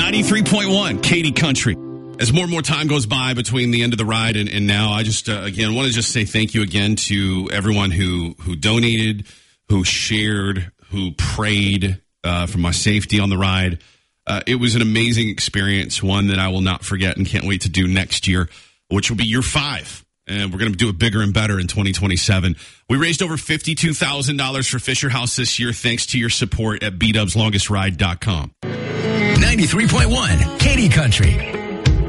93.1 Katy Country. As more and more time goes by between the end of the ride and now, I just, again, want to just say thank you again to everyone who donated, who shared, who prayed for my safety on the ride. It was an amazing experience, one that I will not forget and can't wait to do next year, which will be year 5. And we're going to do it bigger and better in 2027. We raised over $52,000 for Fisher House this year, thanks to your support at bdubslongestride.com. 93.1 Katy Country.